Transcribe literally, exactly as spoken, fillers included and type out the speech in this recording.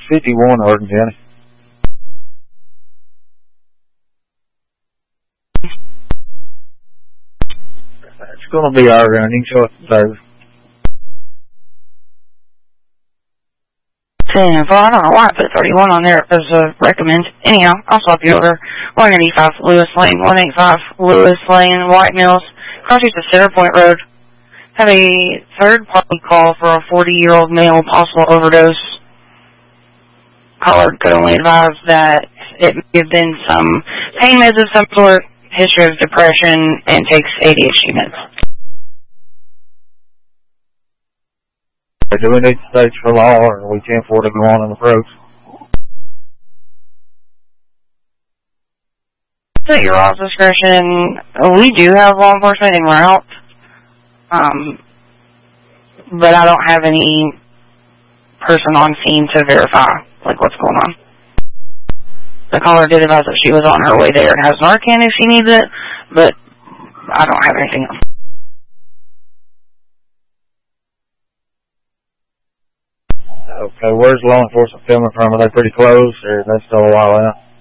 fifty-one Hardin County. It's going to be our running choice of service. ten four, I don't know why I put thirty-one on there as a recommend. Anyhow, I'll swap you over. one eighty-five Lewis Lane, one eighty-five Lewis Lane, White Mills, crosses to Center Point Road. Have a third-party call for a forty-year-old male possible overdose. Caller could only advise that it may have been some pain meds of some sort, history of depression, and takes A D H D meds. Do we need to stage for law, or are we ten four to go on an approach? At your all's discretion, we do have law enforcement en route, um, but I don't have any person on scene to verify like what's going on. The caller did advise that she was on her way there and has Narcan if she needs it, but I don't have anything else. Okay, where's law enforcement coming from? Are they pretty close, or are they still a while out?